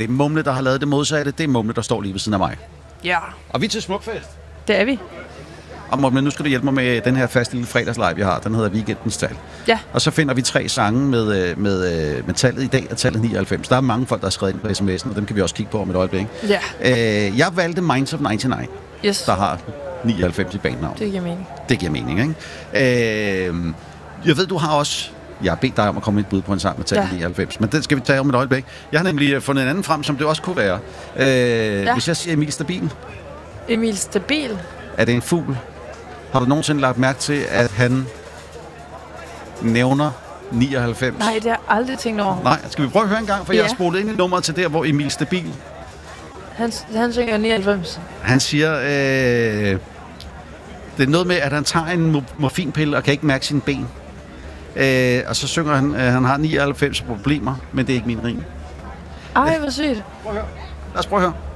Det er Mumle, der har lavet det modsatte. Det er Mumle, der står lige ved siden af mig. Ja, Og vi er til Smukfest. det er vi. Og Mumle, nu skal du hjælpe mig med den her faste lille fredagslive, jeg har. Den hedder Weekendens Tal. Ja. Og så finder vi 3 sange med tallet i dag og tallet 99. Der er mange folk, der har skrevet ind på sms'en, og dem kan vi også kigge på om et øjeblik. Ja. Jeg valgte Minds of 99, Yes. der har 99 i bandnavn. Det giver mening. Det giver mening, ikke? Jeg ved, du har også... Jeg har bedt dig om at komme med et bud på en sang med tallet 99, men den skal vi tage om et øjeblik. Jeg har nemlig fundet en anden frem, som det også kunne være. Hvis jeg siger Emil Stabil, Emil Stabil. er det en fugl? Har du nogensinde lagt mærke til, at han nævner 99? Nej, det har jeg aldrig tænkt over. Nej, skal vi prøve at høre en gang? For jeg har spolet ind i nummeret til der, hvor Emil Stabil... Han synger 99. Han siger... det er noget med, at han tager en morfinpille og kan ikke mærke sine ben. Og så synger han, han har 99 problemer, men det er ikke min rim. Ej, hvor sygt. Lad os prøve at høre.